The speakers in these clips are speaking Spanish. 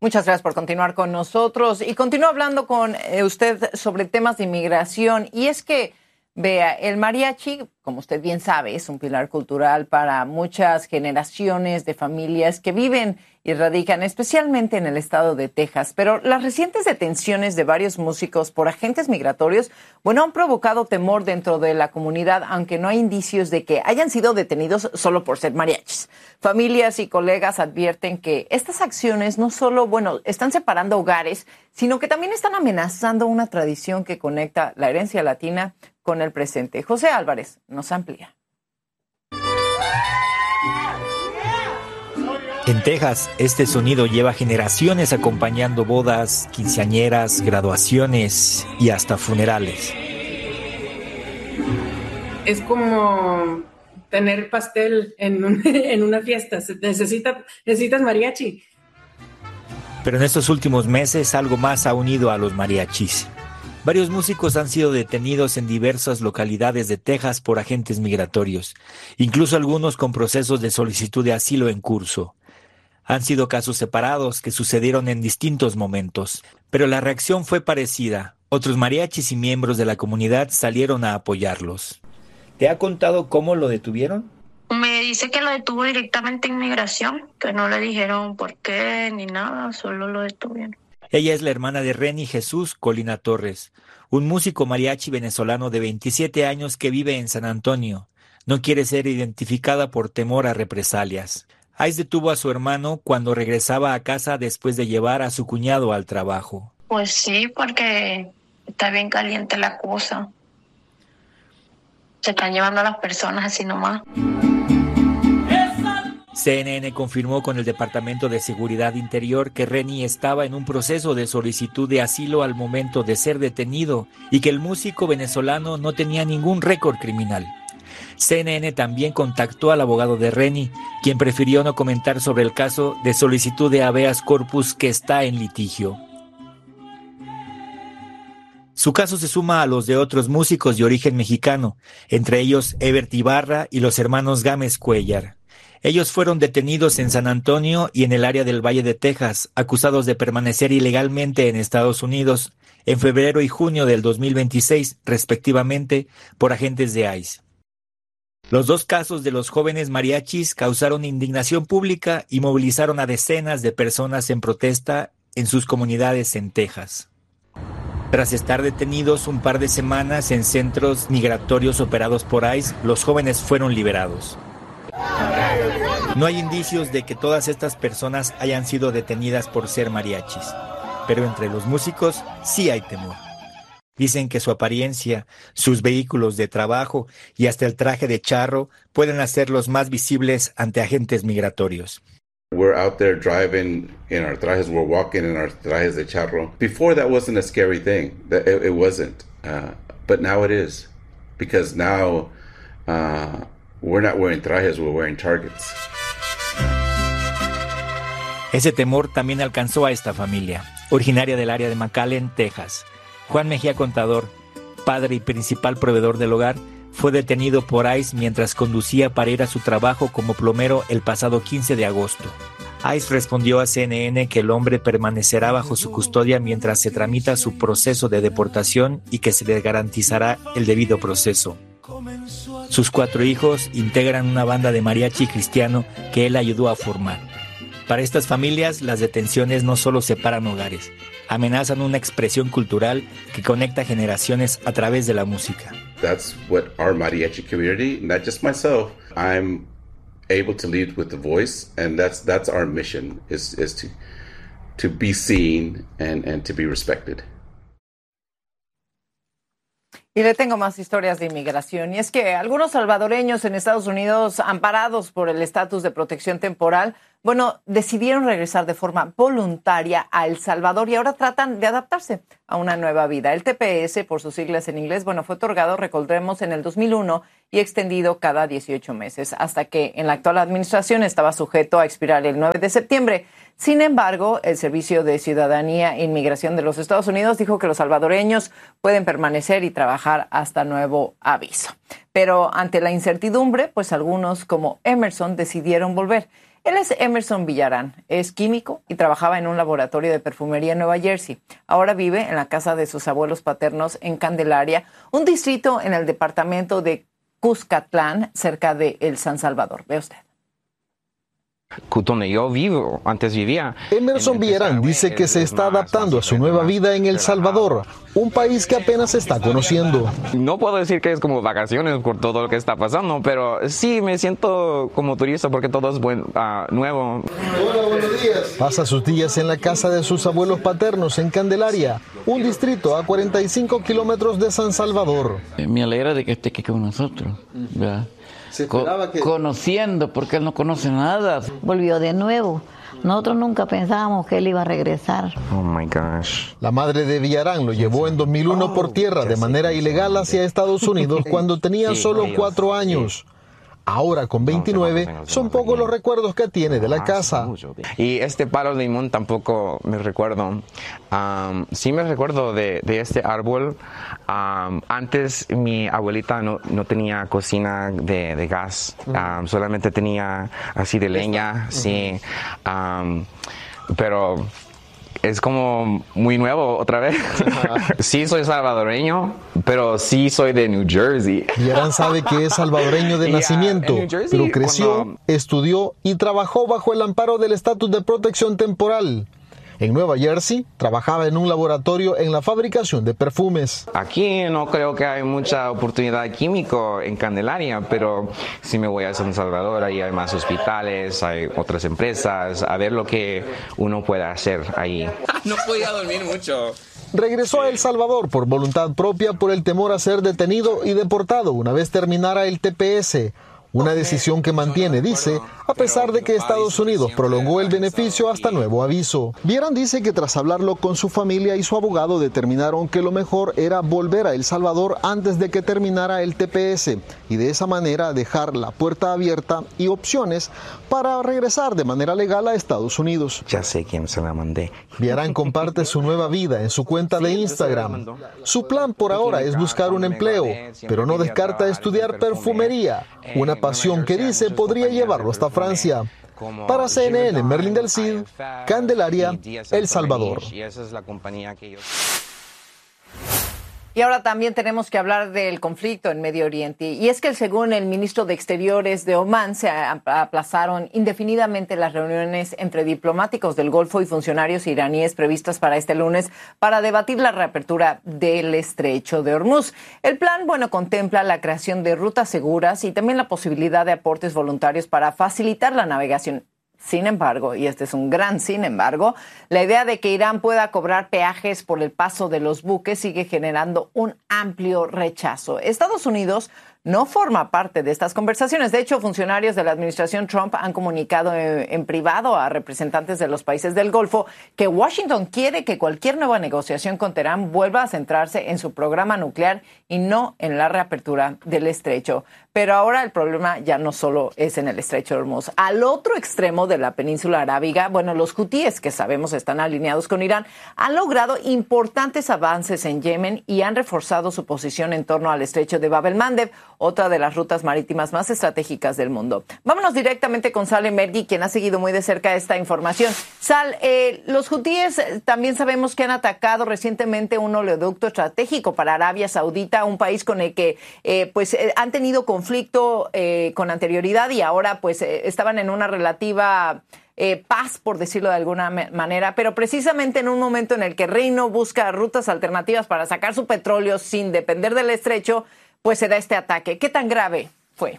Muchas gracias por continuar con nosotros y continúo hablando con usted sobre temas de inmigración. Y es que, vea, el mariachi, como usted bien sabe, es un pilar cultural para muchas generaciones de familias que viven y radican especialmente en el estado de Texas. Pero las recientes detenciones de varios músicos por agentes migratorios, bueno, han provocado temor dentro de la comunidad, aunque no hay indicios de que hayan sido detenidos solo por ser mariachis. Familias y colegas advierten que estas acciones no solo, bueno, están separando hogares, sino que también están amenazando una tradición que conecta la herencia latina con el presente. José Álvarez nos amplía. En Texas, este sonido lleva generaciones acompañando bodas, quinceañeras, graduaciones y hasta funerales. Es como tener pastel en una fiesta. Necesitas mariachi. Pero en estos últimos meses algo más ha unido a los mariachis. Varios músicos han sido detenidos en diversas localidades de Texas por agentes migratorios, incluso algunos con procesos de solicitud de asilo en curso. Han sido casos separados que sucedieron en distintos momentos, pero la reacción fue parecida. Otros mariachis y miembros de la comunidad salieron a apoyarlos. ¿Te ha contado cómo lo detuvieron? Me dice que lo detuvo directamente inmigración, que no le dijeron por qué ni nada, solo lo detuvieron. Ella es la hermana de Reni Jesús Colina Torres, un músico mariachi venezolano de 27 años que vive en San Antonio. No quiere ser identificada por temor a represalias. ICE detuvo a su hermano cuando regresaba a casa después de llevar a su cuñado al trabajo. Pues sí, porque está bien caliente la cosa. Se están llevando a las personas así nomás. CNN confirmó con el Departamento de Seguridad Interior que Reni estaba en un proceso de solicitud de asilo al momento de ser detenido y que el músico venezolano no tenía ningún récord criminal. CNN también contactó al abogado de Reni, quien prefirió no comentar sobre el caso de solicitud de habeas corpus que está en litigio. Su caso se suma a los de otros músicos de origen mexicano, entre ellos Ebert Ibarra y los hermanos Gámez Cuellar. Ellos fueron detenidos en San Antonio y en el área del Valle de Texas, acusados de permanecer ilegalmente en Estados Unidos en febrero y junio del 2026, respectivamente, por agentes de ICE. Los dos casos de los jóvenes mariachis causaron indignación pública y movilizaron a decenas de personas en protesta en sus comunidades en Texas. Tras estar detenidos un par de semanas en centros migratorios operados por ICE, los jóvenes fueron liberados. No hay indicios de que todas estas personas hayan sido detenidas por ser mariachis, pero entre los músicos sí hay temor. Dicen que su apariencia, sus vehículos de trabajo y hasta el traje de charro pueden hacerlos más visibles ante agentes migratorios. We're out there driving in our trajes, we're walking in our trajes de charro. Before that wasn't a scary thing, it wasn't, but now it is, because now we're not wearing trajes, we're wearing targets. Ese temor también alcanzó a esta familia, originaria del área de McAllen, Texas. Juan Mejía Contador, padre y principal proveedor del hogar, fue detenido por ICE mientras conducía para ir a su trabajo como plomero el pasado 15 de agosto. ICE respondió a CNN que el hombre permanecerá bajo su custodia mientras se tramita su proceso de deportación y que se le garantizará el debido proceso. Sus 4 hijos integran una banda de mariachi cristiano que él ayudó a formar. Para estas familias, las detenciones no solo separan hogares, amenazan una expresión cultural que conecta generaciones a través de la música. That's what our mariachi community, not just myself, I'm able to lead with the voice, and that's our mission, is to be seen and to be respected. Y le tengo más historias de inmigración. Y es que algunos salvadoreños en Estados Unidos, amparados por el estatus de protección temporal, bueno, decidieron regresar de forma voluntaria a El Salvador y ahora tratan de adaptarse a una nueva vida. El TPS, por sus siglas en inglés, bueno, fue otorgado, recordemos, en el 2001 y extendido cada 18 meses, hasta que en la actual administración estaba sujeto a expirar el 9 de septiembre. Sin embargo, el Servicio de Ciudadanía e Inmigración de los Estados Unidos dijo que los salvadoreños pueden permanecer y trabajar hasta nuevo aviso. Pero ante la incertidumbre, pues algunos como Emerson decidieron volver. Él es Emerson Villarán, es químico y trabajaba en un laboratorio de perfumería en Nueva Jersey. Ahora vive en la casa de sus abuelos paternos en Candelaria, un distrito en el departamento de Cuscatlán, cerca de El San Salvador. Ve usted. Donde yo vivo, antes vivía. Emerson Villarán dice que se está adaptando a su nueva vida en El Salvador, un país que apenas está conociendo. No puedo decir que es como vacaciones por todo lo que está pasando, pero sí me siento como turista porque todo es nuevo. Hola, buenos días. Pasa sus días en la casa de sus abuelos paternos en Candelaria, un distrito a 45 kilómetros de San Salvador. Me alegra de que esté aquí con nosotros, ¿verdad? Conociendo, porque él no conoce nada. Volvió de nuevo. Nosotros nunca pensábamos que él iba a regresar. Oh my gosh. La madre de Villarán lo llevó en 2001 por tierra de manera ilegal hacia Estados Unidos cuando tenía solo 4 años. Ahora con 29 son pocos los recuerdos que tiene de la casa. Y este palo de limón tampoco me recuerdo. Sí me recuerdo de este árbol. Antes mi abuelita no tenía cocina de gas. Solamente tenía así de leña. Sí. Pero es como muy nuevo otra vez. Sí soy salvadoreño, pero sí soy de New Jersey. Villarán sabe que es salvadoreño de nacimiento, pero creció, estudió y trabajó bajo el amparo del estatus de protección temporal. En Nueva Jersey, trabajaba en un laboratorio en la fabricación de perfumes. Aquí no creo que hay mucha oportunidad químico en Candelaria, pero si me voy a San Salvador, ahí hay más hospitales, hay otras empresas, a ver lo que uno puede hacer ahí. No podía dormir mucho. Regresó a El Salvador por voluntad propia por el temor a ser detenido y deportado una vez terminara el TPS. Una decisión que mantiene, dice, a pesar de que Estados Unidos prolongó el beneficio hasta nuevo aviso. Villarán dice que tras hablarlo con su familia y su abogado determinaron que lo mejor era volver a El Salvador antes de que terminara el TPS y de esa manera dejar la puerta abierta y opciones para regresar de manera legal a Estados Unidos. Ya sé quién se la mandé. Villarán comparte su nueva vida en su cuenta de Instagram. Su plan por ahora es buscar un empleo, pero no descarta estudiar perfumería, una pasión que dice podría llevarlo hasta Francia. Para CNN, Merlin del Cid, Candelaria, El Salvador. Y ahora también tenemos que hablar del conflicto en Medio Oriente. Y es que según el ministro de Exteriores de Omán, se aplazaron indefinidamente las reuniones entre diplomáticos del Golfo y funcionarios iraníes previstas para este lunes para debatir la reapertura del estrecho de Hormuz. El plan, contempla la creación de rutas seguras y también la posibilidad de aportes voluntarios para facilitar la navegación. Sin embargo, y este es un gran sin embargo, la idea de que Irán pueda cobrar peajes por el paso de los buques sigue generando un amplio rechazo. Estados Unidos no forma parte de estas conversaciones. De hecho, funcionarios de la administración Trump han comunicado en privado a representantes de los países del Golfo que Washington quiere que cualquier nueva negociación con Teherán vuelva a centrarse en su programa nuclear y no en la reapertura del estrecho. Pero ahora el problema ya no solo es en el estrecho de Hormuz. Al otro extremo de la península arábiga, los hutíes, que sabemos están alineados con Irán, han logrado importantes avances en Yemen y han reforzado su posición en torno al estrecho de Bab el-Mandeb, otra de las rutas marítimas más estratégicas del mundo. Vámonos directamente con Sal Emergui, quien ha seguido muy de cerca esta información. Sal, los hutíes también sabemos que han atacado recientemente un oleoducto estratégico para Arabia Saudita, un país con el que han tenido conflicto con anterioridad y ahora estaban en una relativa paz, por decirlo de alguna manera, pero precisamente en un momento en el que Reino busca rutas alternativas para sacar su petróleo sin depender del estrecho, se da este ataque. ¿Qué tan grave fue?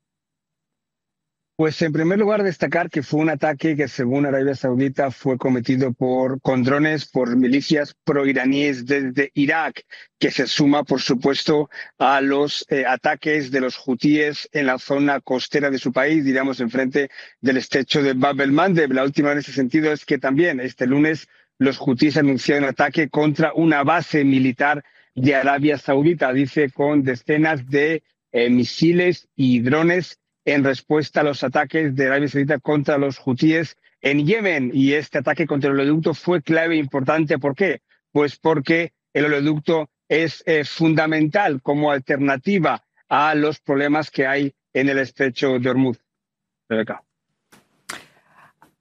Pues en primer lugar destacar que fue un ataque que según Arabia Saudita fue cometido con drones por milicias proiraníes desde Irak, que se suma por supuesto a los ataques de los hutíes en la zona costera de su país, diríamos enfrente del estrecho de Bab el-Mandeb. La última en ese sentido es que también este lunes los hutíes anunciaron un ataque contra una base militar de Arabia Saudita, dice, con decenas de misiles y drones en respuesta a los ataques de Arabia Saudita contra los hutíes en Yemen. Y este ataque contra el oleoducto fue clave e importante. ¿Por qué? Pues porque el oleoducto es fundamental como alternativa a los problemas que hay en el estrecho de Hormuz. Rebeca.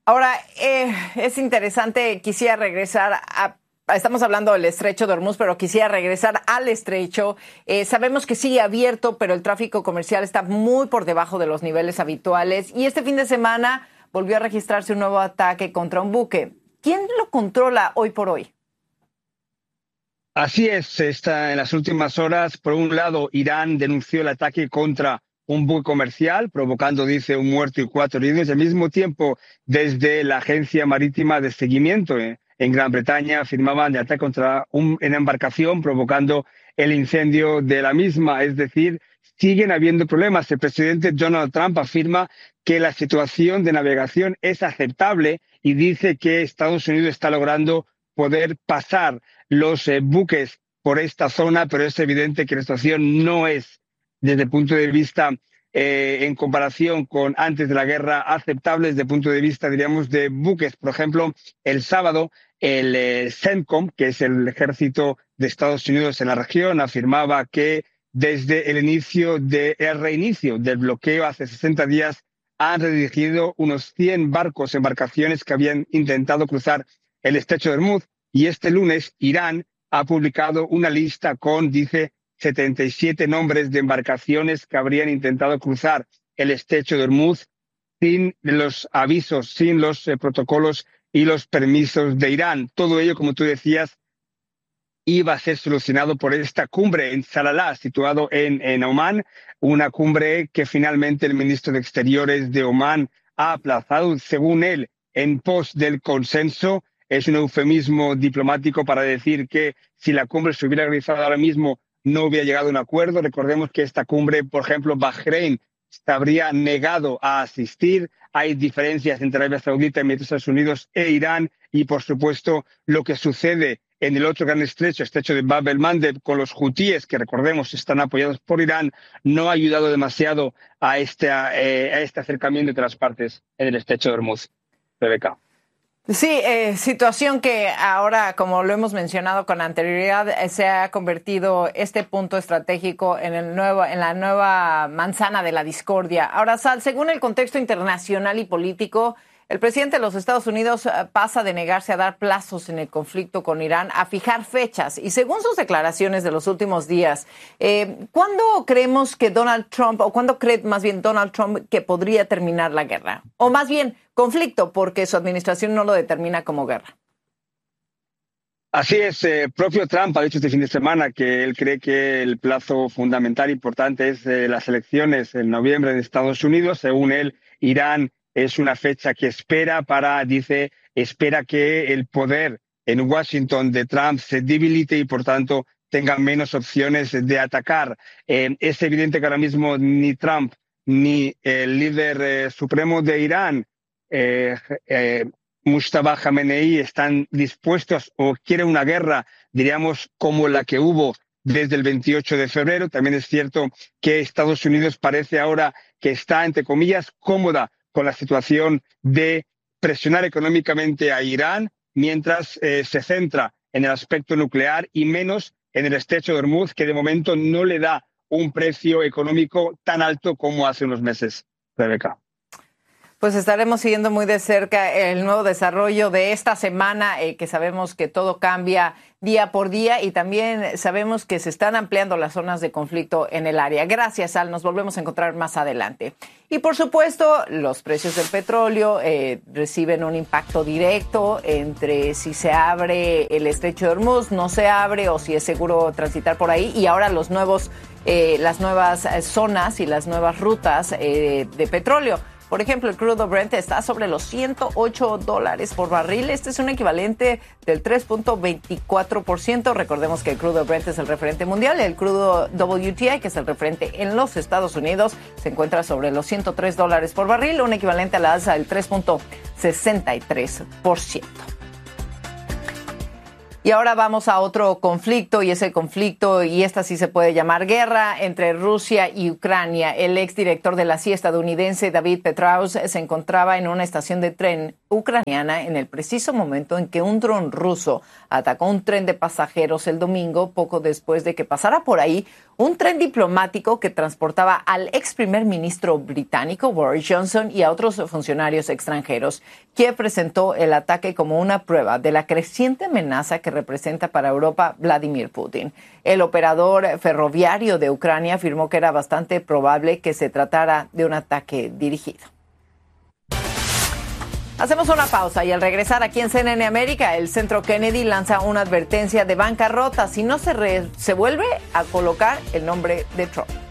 Ahora, es interesante, quisiera regresar estamos hablando del estrecho de Hormuz, pero quisiera regresar al estrecho. Sabemos que sigue abierto, pero el tráfico comercial está muy por debajo de los niveles habituales. Y este fin de semana volvió a registrarse un nuevo ataque contra un buque. ¿Quién lo controla hoy por hoy? Así es, en las últimas horas, por un lado, Irán denunció el ataque contra un buque comercial, provocando, dice, un muerto y 4 heridos. Y al mismo tiempo, desde la Agencia Marítima de Seguimiento en Gran Bretaña, afirmaban de ataque contra una embarcación, provocando el incendio de la misma. Es decir, siguen habiendo problemas. El presidente Donald Trump afirma que la situación de navegación es aceptable y dice que Estados Unidos está logrando poder pasar los buques por esta zona, pero es evidente que la situación no es, desde el punto de vista, en comparación con antes de la guerra, aceptable desde el punto de vista, diríamos, de buques. Por ejemplo, el sábado, el CENTCOM, que es el ejército de Estados Unidos en la región, afirmaba que desde el reinicio del bloqueo hace 60 días, han redirigido unos 100 barcos, embarcaciones que habían intentado cruzar el estrecho de Hormuz. Y este lunes, Irán ha publicado una lista con, dice, 77 nombres de embarcaciones que habrían intentado cruzar el estrecho de Hormuz sin los avisos, sin los protocolos y los permisos de Irán. Todo ello, como tú decías, iba a ser solucionado por esta cumbre en Salalah, situado en Omán, una cumbre que finalmente el ministro de Exteriores de Omán ha aplazado, según él, en pos del consenso. Es un eufemismo diplomático para decir que si la cumbre se hubiera realizado ahora mismo no hubiera llegado a un acuerdo. Recordemos que esta cumbre, por ejemplo, Bahrein se habría negado a asistir. Hay diferencias entre Arabia Saudita, Estados Unidos e Irán y, por supuesto, lo que sucede en el otro gran estrecho de Bab el-Mandeb, con los hutíes, que recordemos están apoyados por Irán, no ha ayudado demasiado a este acercamiento entre las partes en el estrecho de Hormuz. Rebeca. Sí, situación que ahora, como lo hemos mencionado con anterioridad, se ha convertido este punto estratégico en la nueva manzana de la discordia. Ahora, Sal, según el contexto internacional y político, el presidente de los Estados Unidos pasa de negarse a dar plazos en el conflicto con Irán a fijar fechas. Y según sus declaraciones de los últimos días, ¿cuándo creemos que cuándo cree más bien Donald Trump que podría terminar la guerra? O más bien, conflicto, porque su administración no lo determina como guerra. Así es, propio Trump ha dicho este fin de semana que él cree que el plazo fundamental importante es las elecciones en noviembre de Estados Unidos. Según él, Irán es una fecha que espera que el poder en Washington de Trump se debilite y, por tanto, tenga menos opciones de atacar. Es evidente que ahora mismo ni Trump ni el líder supremo de Irán, Mustafa Khamenei, están dispuestos o quieren una guerra, diríamos, como la que hubo desde el 28 de febrero. También es cierto que Estados Unidos parece ahora que está, entre comillas, cómoda con la situación de presionar económicamente a Irán, mientras se centra en el aspecto nuclear y menos en el estrecho de Hormuz, que de momento no le da un precio económico tan alto como hace unos meses. Rebeca. Pues estaremos siguiendo muy de cerca el nuevo desarrollo de esta semana, que sabemos que todo cambia día por día y también sabemos que se están ampliando las zonas de conflicto en el área. Gracias, Al. Nos volvemos a encontrar más adelante. Y por supuesto, los precios del petróleo reciben un impacto directo entre si se abre el estrecho de Hormuz, no se abre o si es seguro transitar por ahí. Y ahora las nuevas zonas y las nuevas rutas de petróleo. Por ejemplo, el crudo Brent está sobre los $108 por barril. Este es un equivalente del 3.24%. Recordemos que el crudo Brent es el referente mundial. El crudo WTI, que es el referente en los Estados Unidos, se encuentra sobre los $103 por barril, un equivalente a la alza del 3.63%. Y ahora vamos a otro conflicto, y es el conflicto, y esta sí se puede llamar guerra, entre Rusia y Ucrania. El exdirector de la CIA estadounidense, David Petraeus, se encontraba en una estación de tren ucraniana en el preciso momento en que un dron ruso atacó un tren de pasajeros el domingo, poco después de que pasara por ahí un tren diplomático que transportaba al ex primer ministro británico Boris Johnson y a otros funcionarios extranjeros. Kiev presentó el ataque como una prueba de la creciente amenaza que representa para Europa Vladimir Putin. El operador ferroviario de Ucrania afirmó que era bastante probable que se tratara de un ataque dirigido. Hacemos una pausa y al regresar aquí en CNN América, el Centro Kennedy lanza una advertencia de bancarrota si no se vuelve a colocar el nombre de Trump.